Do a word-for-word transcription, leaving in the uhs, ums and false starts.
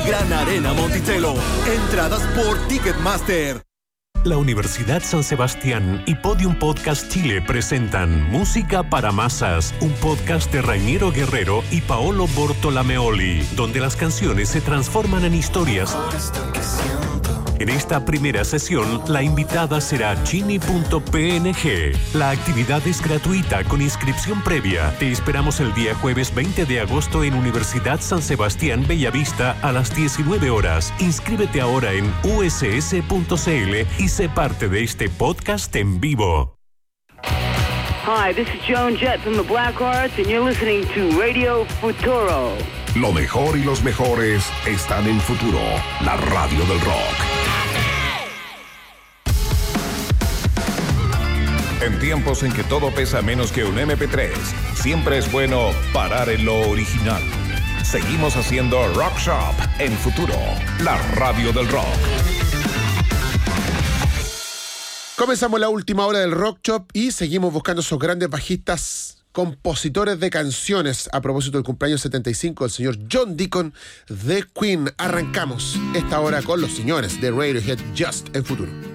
Gran Arena Monticello. Entradas por Ticketmaster. La Universidad San Sebastián y Podium Podcast Chile presentan Música para Masas, un podcast de Rainiero Guerrero y Paolo Bortolameoli, donde las canciones se transforman en historias. En esta primera sesión, la invitada será Chini punto p n g. La actividad es gratuita con inscripción previa. Te esperamos el día jueves veinte de agosto en Universidad San Sebastián Bellavista a las diecinueve horas. Inscríbete ahora en u s s punto c l y sé parte de este podcast en vivo. Hi, this is Joan Jett from the Blackhearts and you're listening to Radio Futuro. Lo mejor y los mejores están en Futuro, la radio del rock. En tiempos en que todo pesa menos que un eme pe tres, siempre es bueno parar en lo original. Seguimos haciendo Rock Shop en Futuro, la radio del rock. Comenzamos la última hora del Rock Shop y seguimos buscando esos grandes bajistas, compositores de canciones. A propósito del cumpleaños setenta y cinco del señor John Deacon de Queen. Arrancamos esta hora con los señores de Radiohead, Just en Futuro.